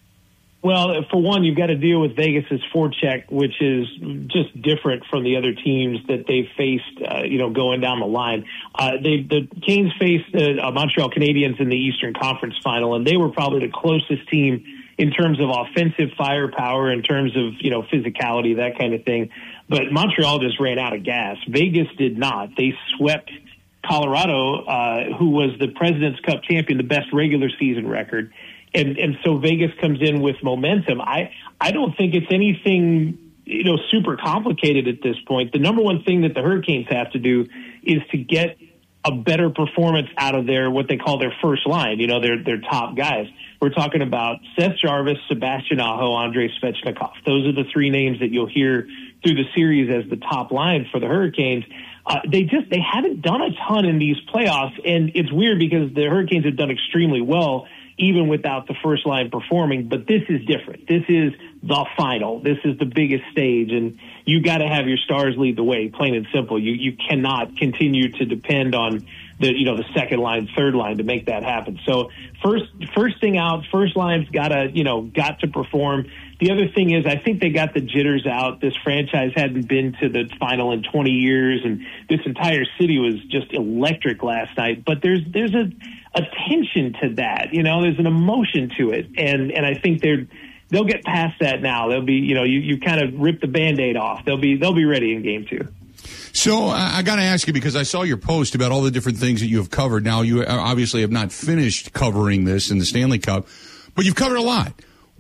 Well, for one, you've got to deal with Vegas's forecheck, which is just different from the other teams that they've faced, going down the line. The Canes faced the Montreal Canadiens in the Eastern Conference Final, and they were probably the closest team in terms of offensive firepower, in terms of, physicality, that kind of thing. But Montreal just ran out of gas. Vegas did not. They swept Colorado, who was the President's Cup champion, the best regular season record. And so Vegas comes in with momentum. I don't think it's anything, super complicated at this point. The number one thing that the Hurricanes have to do is to get a better performance out of what they call their first line, their top guys. We're talking about Seth Jarvis, Sebastian Aho, Andrei Svechnikov. Those are the three names that you'll hear through the series as the top line for the Hurricanes. They haven't done a ton in these playoffs, and it's weird because the Hurricanes have done extremely well even without the first line performing. But this is different. This is the final. This is the biggest stage, and you got to have your stars lead the way, plain and simple. You cannot continue to depend on the second line, third line to make that happen. So first thing out, first line's got to perform. The other thing is, I think they got the jitters out. This franchise hadn't been to the final in 20 years, and this entire city was just electric last night. But there's a tension to that. There's an emotion to it, and I think they'll get past that now. They'll be, you kind of rip the Band-Aid off. They'll be ready in game 2. So I got to ask you, because I saw your post about all the different things that you have covered. Now, you obviously have not finished covering this in the Stanley Cup, but you've covered a lot.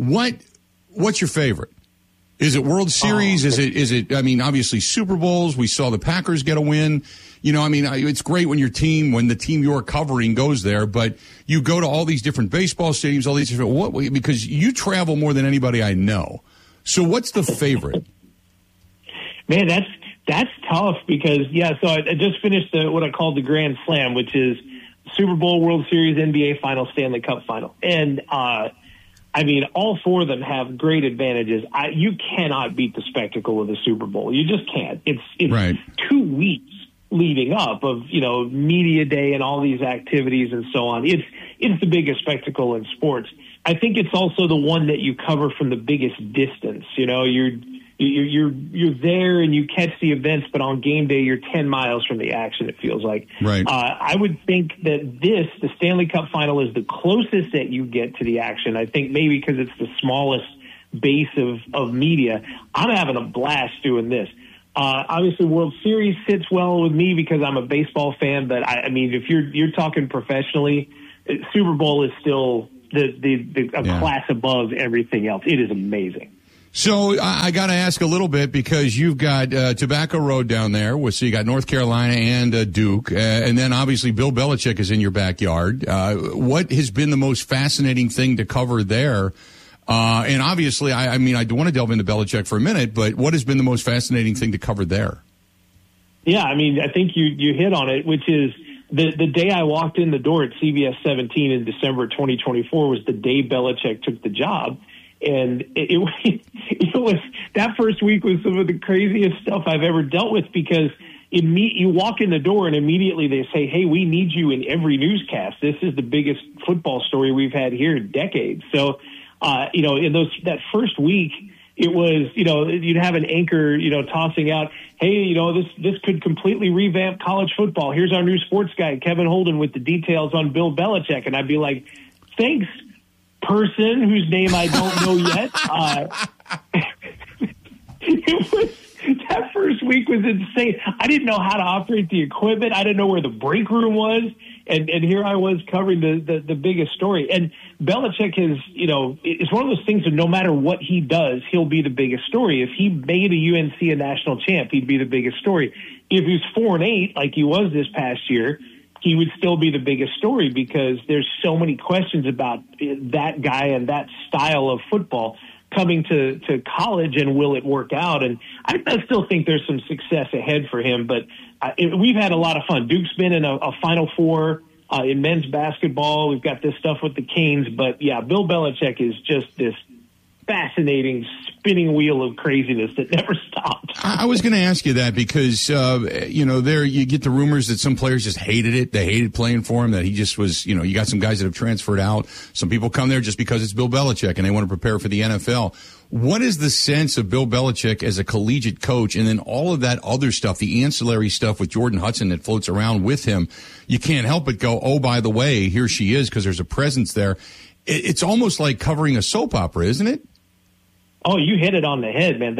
What's your favorite? Is it World Series? Is it? I mean, obviously Super Bowls. We saw the Packers get a win. It's great when the team you're covering goes there, but you go to all these different baseball stadiums, all these different, because you travel more than anybody I know. So what's the favorite? Man, that's tough because, so I just finished what I called the Grand Slam, which is Super Bowl, World Series, NBA Final, Stanley Cup Final. And, all four of them have great advantages. You cannot beat the spectacle of the Super Bowl. You just can't. It's right. 2 weeks leading up of, media day and all these activities and so on. It's it's the biggest spectacle in sports. I think it's also the one that you cover from the biggest distance. You know, you're there and you catch the events, but on game day you're 10 miles from the action, it feels like. Right. I would think that the Stanley Cup final, is the closest that you get to the action. I think maybe because it's the smallest base of media. I'm having a blast doing this. Obviously, World Series sits well with me because I'm a baseball fan, but I mean, if you're talking professionally, Super Bowl is still a class above everything else. It is amazing. So I got to ask a little bit, because you've got Tobacco Road down there. So you got North Carolina and Duke, and then obviously Bill Belichick is in your backyard. What has been the most fascinating thing to cover there? And obviously, I mean, I do want to delve into Belichick for a minute, but what has been the most fascinating thing to cover there? Yeah, I mean, I think you hit on it, which is the day I walked in the door at CBS 17 in December 2024 was the day Belichick took the job. And it was, that first week was some of the craziest stuff I've ever dealt with, because you walk in the door and immediately they say, hey, we need you in every newscast. This is the biggest football story we've had here in decades. So, in that first week, it was, you'd have an anchor, tossing out, hey, this could completely revamp college football. Here's our new sports guy, Kevin Holden, with the details on Bill Belichick. And I'd be like, thanks, person whose name I don't know yet. That first week was insane. I didn't know how to operate the equipment. I didn't know where the break room was. And here I was covering the biggest story. And Belichick is, it's one of those things that no matter what he does, he'll be the biggest story. If he made a UNC a national champ, he'd be the biggest story. If he's 4-8, like he was this past year, he would still be the biggest story, because there's so many questions about that guy and that style of football coming to college, and will it work out? And I still think there's some success ahead for him, but we've had a lot of fun. Duke's been in a Final Four in men's basketball. We've got this stuff with the Canes, but yeah, Bill Belichick is just this fascinating spinning wheel of craziness that never stops. I was going to ask you that, because there you get the rumors that some players just hated it. They hated playing for him, that he just was, you got some guys that have transferred out. Some people come there just because it's Bill Belichick and they want to prepare for the NFL. What is the sense of Bill Belichick as a collegiate coach, and then all of that other stuff, the ancillary stuff with Jordan Hudson that floats around with him? You can't help but go, oh, by the way, here she is, because there's a presence there. It's almost like covering a soap opera, isn't it? Oh, you hit it on the head, man.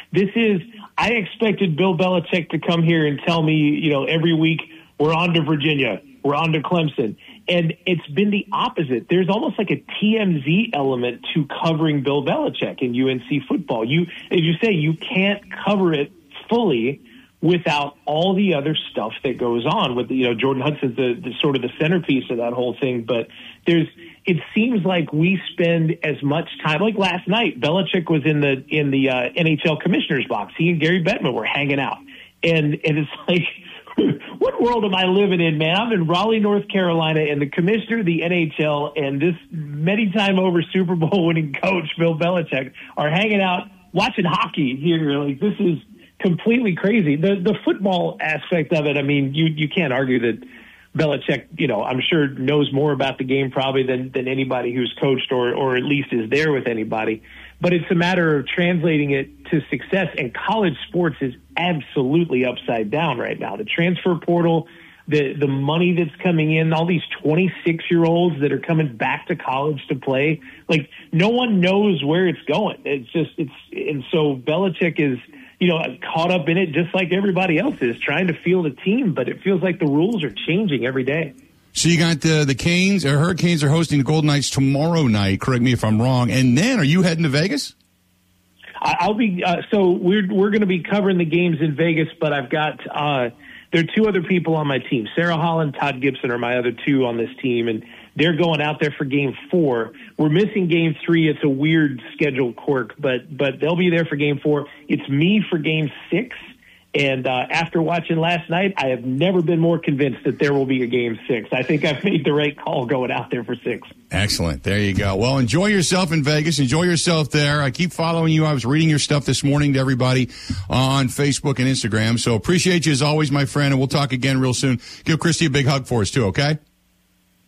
I expected Bill Belichick to come here and tell me, every week, we're on to Virginia, we're on to Clemson. And it's been the opposite. There's almost like a TMZ element to covering Bill Belichick in UNC football. As you say, you can't cover it fully without all the other stuff that goes on with, Jordan Hudson's the sort of the centerpiece of that whole thing. But it seems like we spend as much time, like last night, Belichick was in the NHL commissioner's box. He and Gary Bettman were hanging out. And it's like, what world am I living in, man? I'm in Raleigh, North Carolina, and the commissioner of the NHL and this many-time over Super Bowl winning coach, Bill Belichick, are hanging out watching hockey here. Like, this is completely crazy. The football aspect of it, I mean, you can't argue that Belichick, I'm sure knows more about the game probably than anybody who's coached or at least is there with anybody. But it's a matter of translating it to success. And college sports is absolutely upside down right now. The transfer portal, the money that's coming in, all these 26-year-olds that are coming back to college to play, like no one knows where it's going. And so Belichick is, caught up in it just like everybody else is, trying to field a team, but it feels like the rules are changing every day. So you got the Canes, or Hurricanes are hosting the Golden Knights tomorrow night. Correct me if I'm wrong. And then are you heading to Vegas? I'll be, so we're going to be covering the games in Vegas, but I've got, there are two other people on my team. Sarah Holland, Todd Gibson are my other two on this team, and they're going out there for Game 4. We're missing Game 3. It's a weird schedule quirk, but they'll be there for Game 4. It's me for Game 6. And after watching last night, I have never been more convinced that there will be a Game 6. I think I've made the right call going out there for 6. Excellent. There you go. Well, enjoy yourself in Vegas. Enjoy yourself there. I keep following you. I was reading your stuff this morning to everybody on Facebook and Instagram. So appreciate you as always, my friend, and we'll talk again real soon. Give Christy a big hug for us, too, okay?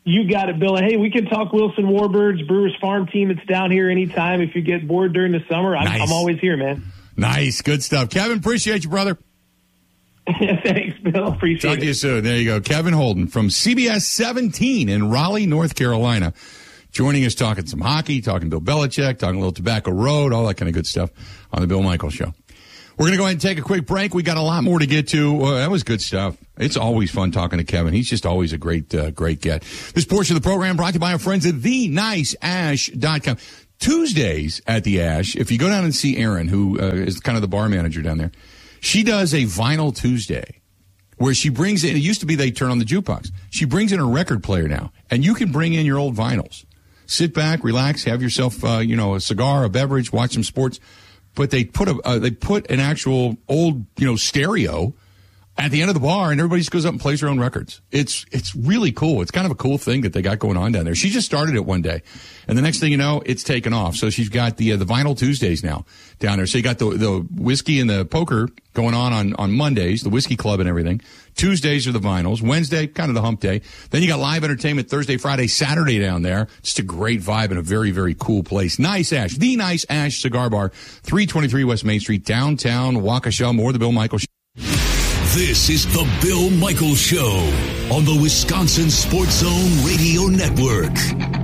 You got it, Bill. Hey, we can talk Wilson Warbirds, Brewers farm team. It's down here anytime. If you get bored during the summer, I'm always here, man. Nice. Good stuff. Kevin, appreciate you, brother. Thanks, Bill. Appreciate it. Talk to you soon. There you go. Kevin Holden from CBS 17 in Raleigh, North Carolina, joining us, talking some hockey, talking Bill Belichick, talking a little Tobacco Road, all that kind of good stuff on the Bill Michaels Show. We're going to go ahead and take a quick break. We got a lot more to get to. That was good stuff. It's always fun talking to Kevin. He's just always a great get. This portion of the program brought to you by our friends at TheNiceAsh.com. Tuesdays at the Ash, if you go down and see Erin, who is kind of the bar manager down there, she does a Vinyl Tuesday where she brings in, it used to be they turn on the jukebox. She brings in a record player now, and you can bring in your old vinyls. Sit back, relax, have yourself, a cigar, a beverage, watch some sports. But they put an actual old, stereo at the end of the bar, and everybody just goes up and plays their own records. It's really cool. It's kind of a cool thing that they got going on down there. She just started it one day, and the next thing you know, it's taken off. So she's got the Vinyl Tuesdays now down there. So you got the whiskey and the poker going on Mondays, the whiskey club and everything. Tuesdays are the vinyls. Wednesday, kind of the hump day. Then you got live entertainment Thursday, Friday, Saturday down there. Just a great vibe and a very, very cool place. Nice Ash, the Nice Ash Cigar Bar, 323 West Main Street, downtown Waukesha. More of the Bill Michaels Show. This is the Bill Michaels Show on the Wisconsin Sports Zone Radio Network.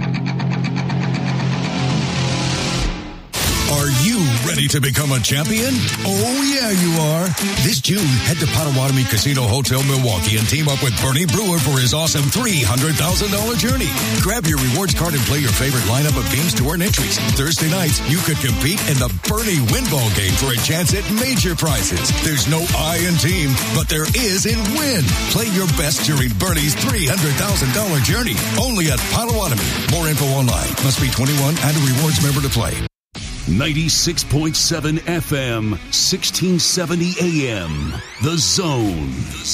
Are you ready to become a champion? Oh, yeah, you are. This June, head to Potawatomi Casino Hotel Milwaukee and team up with Bernie Brewer for his awesome $300,000 journey. Grab your rewards card and play your favorite lineup of games to earn entries. Thursday nights, you could compete in the Bernie Winball game for a chance at major prizes. There's no I in team, but there is in win. Play your best during Bernie's $300,000 journey. Only at Potawatomi. More info online. Must be 21 and a rewards member to play. 96.7 FM, 1670 AM. The Zone.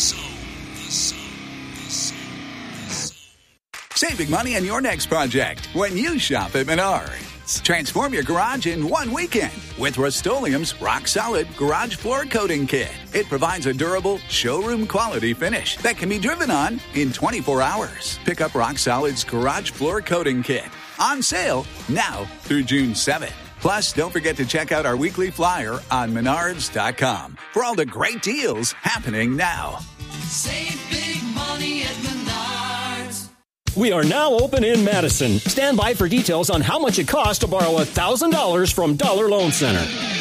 Saving money on your next project when you shop at Menards. Transform your garage in one weekend with Rust-Oleum's Rock Solid Garage Floor Coating Kit. It provides a durable, showroom-quality finish that can be driven on in 24 hours. Pick up Rock Solid's Garage Floor Coating Kit. On sale now through June 7th. Plus, don't forget to check out our weekly flyer on Menards.com for all the great deals happening now. Save big money at Menards. We are now open in Madison. Stand by for details on how much it costs to borrow $1,000 from Dollar Loan Center.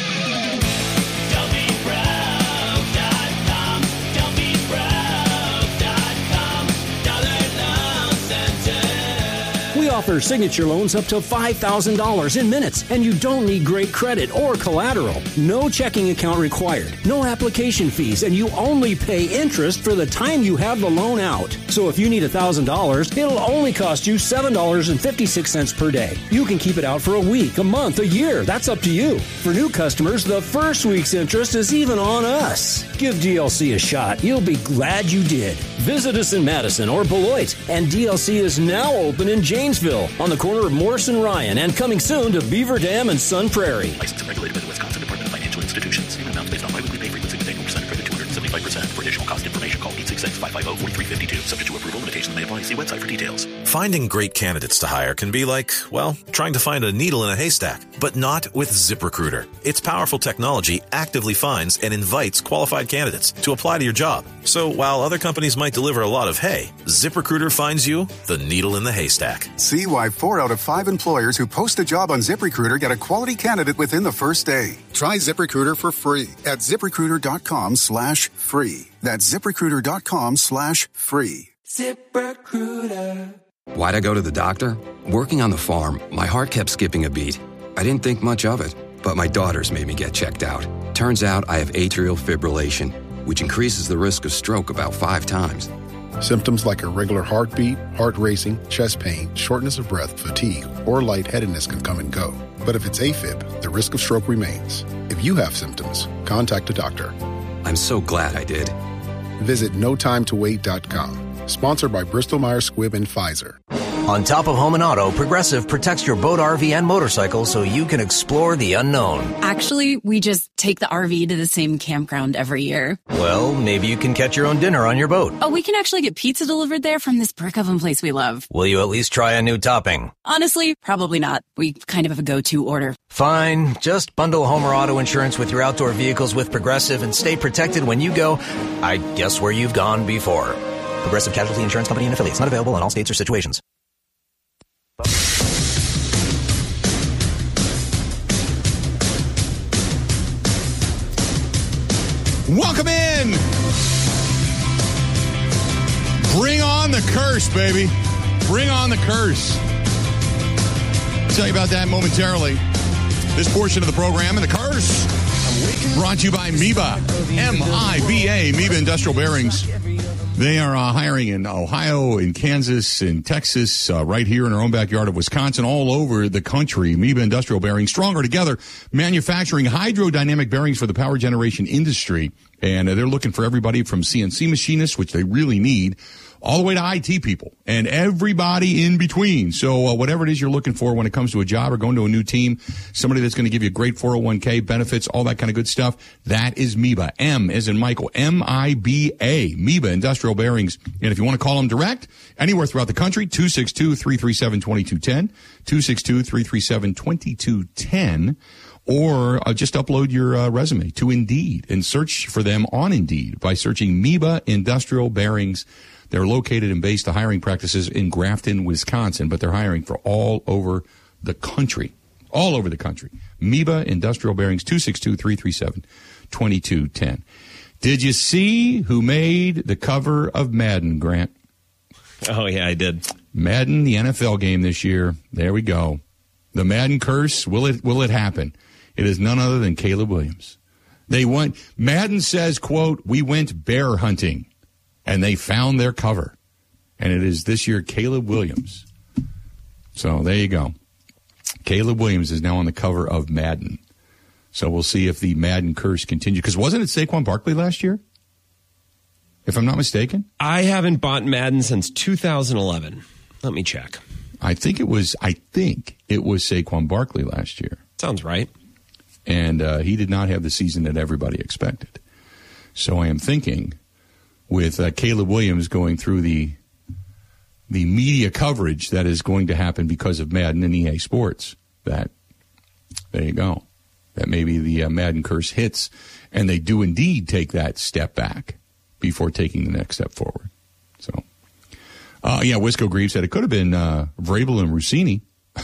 We offer signature loans up to $5,000 in minutes, and you don't need great credit or collateral. No checking account required, no application fees, and you only pay interest for the time you have the loan out. So if you need $1,000, it'll only cost you $7.56 per day. You can keep it out for a week, a month, a year. That's up to you. For new customers, the first week's interest is even on us. Give DLC a shot. You'll be glad you did. Visit us in Madison or Beloit, and DLC is now open in Janesville on the corner of Morse and Ryan, and coming soon to Beaver Dam and Sun Prairie. Licensed and regulated by the Wisconsin Department of Financial Institutions. Payment amounts based on biweekly pay frequency with annual percent credit 275%. For additional cost information, call 866-550-4352. Subject to approval, limitations may apply. See website for details. Finding great candidates to hire can be like, well, trying to find a needle in a haystack, but not with ZipRecruiter. Its powerful technology actively finds and invites qualified candidates to apply to your job. So while other companies might deliver a lot of hay, ZipRecruiter finds you the needle in the haystack. See why 4 out of 5 employers who post a job on ZipRecruiter get a quality candidate within the first day. Try ZipRecruiter for free at ZipRecruiter.com/free. That's ZipRecruiter.com/free. ZipRecruiter. Why'd I go to the doctor? Working on the farm, my heart kept skipping a beat. I didn't think much of it, but my daughters made me get checked out. Turns out I have atrial fibrillation, which increases the risk of stroke about 5 times. Symptoms like irregular heartbeat, heart racing, chest pain, shortness of breath, fatigue, or lightheadedness can come and go. But if it's AFib, the risk of stroke remains. If you have symptoms, contact a doctor. I'm so glad I did. Visit NoTimeToWait.com. Sponsored by Bristol Myers Squibb and Pfizer. On top of home and auto, Progressive protects your boat, RV, and motorcycle so you can explore the unknown. Actually, we just take the RV to the same campground every year. Well, maybe you can catch your own dinner on your boat. Oh, we can actually get pizza delivered there from this brick oven place we love. Will you at least try a new topping? Honestly, probably not. We kind of have a go-to order. Fine. Just bundle home or auto insurance with your outdoor vehicles with Progressive and stay protected when you go, I guess, where you've gone before. Progressive Casualty Insurance Company and affiliates. Not available in all states or situations. Welcome in. Bring on the curse, baby. Bring on the curse. I'll tell you about that momentarily. This portion of the program and the curse brought to you by MIBA. M-I-B-A, MIBA Industrial Bearings. They are hiring in Ohio, in Kansas, in Texas, right here in our own backyard of Wisconsin, all over the country. MIBA Industrial Bearings, stronger together, manufacturing hydrodynamic bearings for the power generation industry. And they're looking for everybody from CNC machinists, which they really need, all the way to IT people and everybody in between. So whatever it is you're looking for when it comes to a job or going to a new team, somebody that's going to give you great 401k benefits, all that kind of good stuff, that is MIBA. M as in Michael, M-I-B-A, MIBA Industrial Bearings. And if you want to call them direct, anywhere throughout the country, 262-337-2210, 262-337-2210. Or just upload your resume to Indeed and search for them on Indeed by searching MIBA Industrial Bearings. They're located and based the hiring practices in Grafton, Wisconsin, but they're hiring for all over the country. All over the country. MIBA Industrial Bearings, 262-337-2210. Did you see who made the cover of Madden, Grant? Oh, yeah, I did. Madden, the NFL game this year. There we go. The Madden curse, will it happen? It is none other than Caleb Williams. Madden says, quote, we went bear hunting, and they found their cover. And it is this year Caleb Williams. So there you go. Caleb Williams is now on the cover of Madden. So we'll see if the Madden curse continues. Because wasn't it Saquon Barkley last year? If I'm not mistaken? I haven't bought Madden since 2011. Let me check. I think it was Saquon Barkley last year. Sounds right. And he did not have the season that everybody expected. So I am thinking with Caleb Williams going through the media coverage that is going to happen because of Madden and EA Sports, that there you go. That maybe the Madden curse hits and they do indeed take that step back before taking the next step forward. So, Wisco Greaves said it could have been Vrabel and Rossini.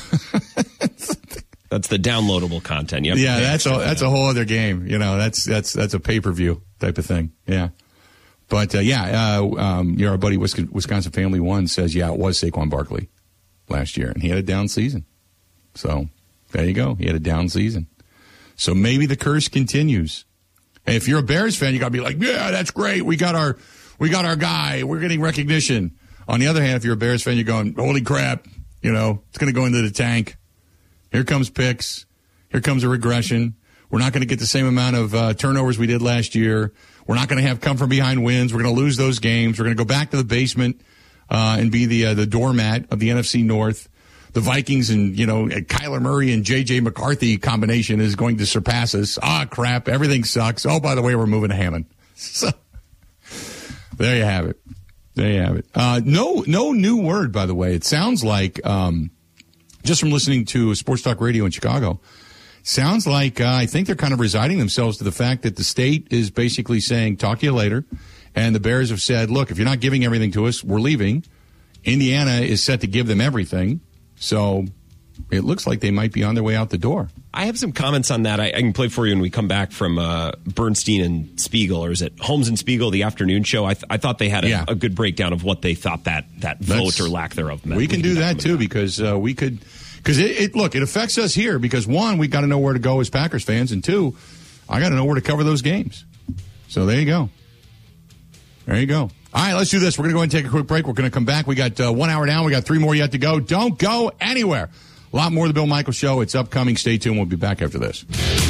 That's the downloadable content. That's a whole other game. You know, that's a pay-per-view type of thing. Yeah. But, our buddy Wisconsin Family One says, it was Saquon Barkley last year, and he had a down season. So, there you go. He had a down season. So, maybe the curse continues. And if you're a Bears fan, you got to be like, yeah, that's great. We got our guy. We're getting recognition. On the other hand, if you're a Bears fan, you're going, holy crap, it's going to go into the tank. Here comes picks. Here comes a regression. We're not going to get the same amount of turnovers we did last year. We're not going to have come-from-behind wins. We're going to lose those games. We're going to go back to the basement and be the doormat of the NFC North. The Vikings and, Kyler Murray and J.J. McCarthy combination is going to surpass us. Crap. Everything sucks. Oh, by the way, we're moving to Hammond. So, there you have it. No new word, by the way. It sounds like, just from listening to Sports Talk Radio in Chicago, sounds like I think they're kind of resigning themselves to the fact that the state is basically saying, talk to you later. And the Bears have said, look, if you're not giving everything to us, we're leaving. Indiana is set to give them everything. So it looks like they might be on their way out the door. I have some comments on that. I can play for you when we come back from Bernstein and Spiegel, or is it Holmes and Spiegel, the afternoon show? I thought they had a good breakdown of what they thought that vote or lack thereof meant. We can do that too, because we could. Because it affects us here because, one, we got to know where to go as Packers fans, and two, I got to know where to cover those games. So there you go. There you go. All right, let's do this. We're going to go ahead and take a quick break. We're going to come back. We got 1 hour down. We got 3 more yet to go. Don't go anywhere. A lot more of the Bill Michaels Show. It's upcoming. Stay tuned. We'll be back after this.